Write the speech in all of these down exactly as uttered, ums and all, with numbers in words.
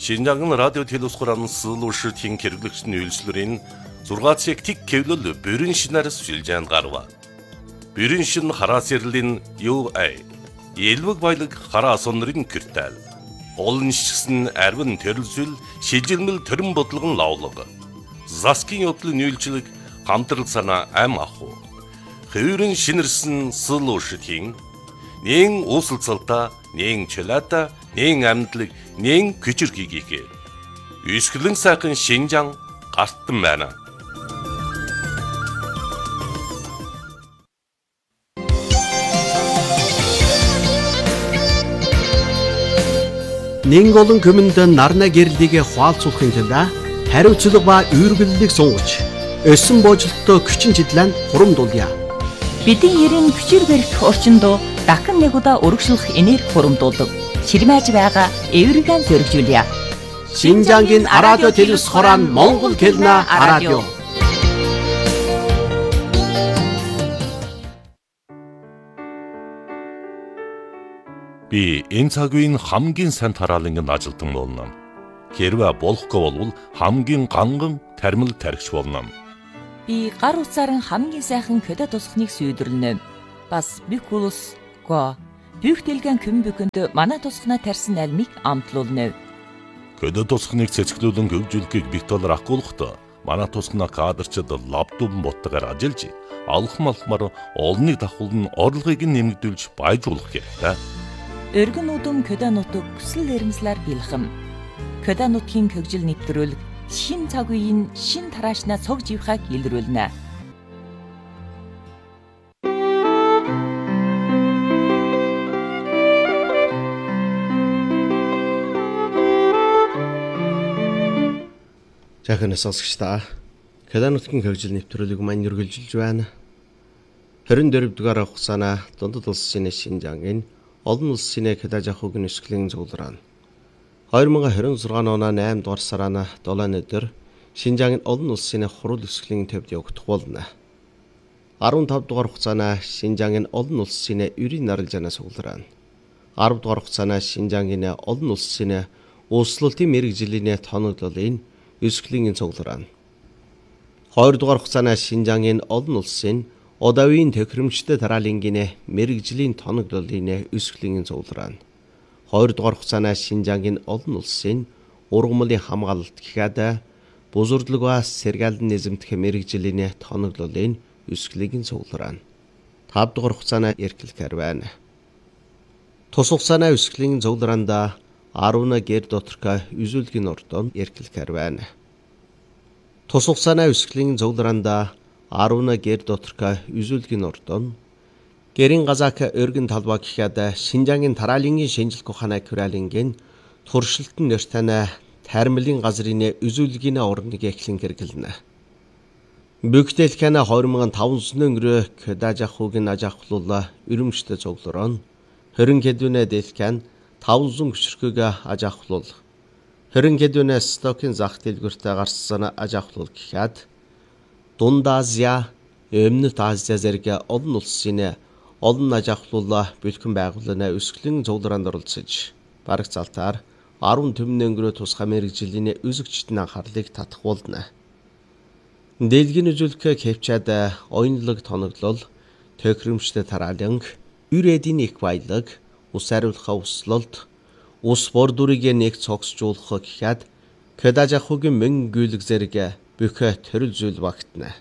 Шинжаан радио телевизхоран сылууши тин хэрэглэгчний үйлчлэрийн зургаан цаг тик кевлэл бүрэн шинээр сүлжээнд гарва. Бүрэн шин хараас ярлийн ю эй элвэг баялаг хараа сонрын киртэл. Олон шигсэн арвин төрөлсөл шилжилмэл төрөн бодлогон лавлага. Заскин явдлын үйлчлэг хамтрал санаа ам аху. Хэврэн шинэрсэн сылууши тин нэн уусалцалта нэн чөлата нэн амьдлаг нэн күчирхийгээ үсгэлэн сайхан Шинжаан гартан байна. Нэн олон көмөнд нарна гэрлигээ хуалцуулахын тулд хариуцлага ба үүргэллийг сунгаж өсөн бooжилттой күчин чидлэн хурамдуулъя. Бидний ерэн хүчээр барих орчинд дахин нэг удаа өргөжлөх энерги хурамдуулдаг. Ширмэж байгаа эвэргэн төрөвжүүлье. Шинжаангийн радио телевизхоран Монгол хэлний радио. Би энэ цаг үеийн хамгийн сайн тараалангийн ажилтан болно. Хэрвээ болохгүй бол хамгийн ганган тармил тархич болно. Би гар утсаар хамгийн сайхан көдө тусахныг сүйдэрлэнэ. Бас бикулус го Büyük дэлгэн көмбөгөнд манай тусахнаа тарьсан альмыг амтлуулна. Көдө тусахныг цэцгэлүүлэн хөгжүүлэхийг бит доллар ахгуулахдаа манай тусахнаа кадрчид лаптоп боттогоор ажиллаж алхам алхмаар олныг давхуулн орлогыг нэмэгдүүлж баяжуулах хэрэгтэй. Өргөн удам көдө нутаг хүсэл эрмслэр бэлхэм. Көдө нутгийн хөгжил нэвтрүүлэг шин цаг үеийн шин тараашнаа цог живхаг илрүүлнэ. Жахан сонсогчдаа Көдө нутгийн хөгжил нэвтрүүлэг маань үргэлжилж байна. хорин дөрөв дугаар хугацаана дундад улсын Шинжаангийн олон улсын Көдө жахуугийн өсгөлийн зөвлөрөн. хоёр мың хорин зургаан оноо найм дугаар сарана долоон өдөр Шинжаангийн олон улсын хурал өсгөлийн төвд явагдах болно. арван тав дугаар хугацаана Шинжаангийн олон улсын ерийн наралжаана зөвлөрөн. арав дугаар хугацаана Шинжаангийн олон улсын ууслалтын мэрэгжлийн тоноглолын өсгөлийн зөвлөрөн. хоёр дугаар хугацаана Шинжаангийн олон улсын удавын төхөөрөмжтэй тараалангийн мэрэгжлийн тоноглолын өсгөлийн зөвлөрөн. хоёр дугаар хугацаана Шинжаангийн олон улсын ургамлын хамгаалалт гэхэд бузурдлаг ба сэргаалын низэмдэх мэрэгжлийн тоноглолын өсгөлийн зөвлөрөн. тав дугаар хугацаана эрхлэхээр байна. Тус хугацаана өсгөлийн зөвлөрөнд арван гэр доторх үзүүлгийн ордон эрхлэхээр байна. Тус хугацаана өсгөлийн зөвлөрөнд арван гэр доторх үзүүлгийн ордон гэрийн газаак өргөн талбай гэхэд Шинжаангийн тараалангийн шинжилгээ ухааны куралингийн туршилтын нэртэнэ тармилын газрын үзүүлгийн орныг эхлэн хэрэглэнэ. Бүгдэлхэн хоёр мың таван өнгөрөө Көдө жахуугийн ажахлуулаа өрөмжтэй зөвлөрөн хорин хэдвэнэ дэлхэн таван хүчрхэг ажахлуул хорин хэдвэнэ стокийн зах дэлгүүртээ гарсан ажахлуул гэхэд Дунд Азия, Өмнөд Азия зэрэг олон улсын олон ажахлуулаа бэлхэн байгууллагын өсгөлийн зөвлөрөнд оролцож бараг залтаар арван төмөн өнгөрөө тусгай мэрэгжлийн үзэгчдийн анхаарлыг татах болно. Дэлгийн үзүүлэх хөвчээд оюунлаг тоноглол, төхөөрөмжтэй тараалан, үр эдийн их баялаг, ус хариулахаа услолт, ус бордурыг нэг цогсжуулах гэхэд Көдө жахуугийн мөн гүйлэг зэрэг бүх төрөл зүйл багтана.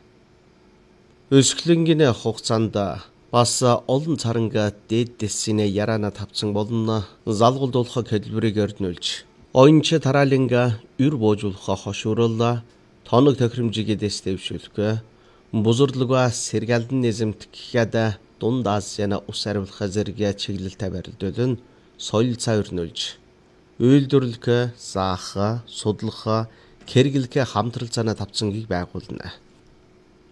Өсгөлийн хугацаанд бас олон царанга дээд дэсийн яраана тавцсан болно. Залгуулдуулах хөдөлмөрийг өрнүүлж, оюунч тарааланга үр боожуулах хошуурал, тоног төхөөрөмжийг дэвшүүлэх, бузурдлаг ба сэргаалын низэмт гэхэд Дунд Азийн ус хариулах зэрэг чиглэлтэй барилдуулан соёл цаа өрнүүлж, үйлдвэрлэх, заах, судлах, хэрэглэх хамтрал цаана тавцангийг байгуулна.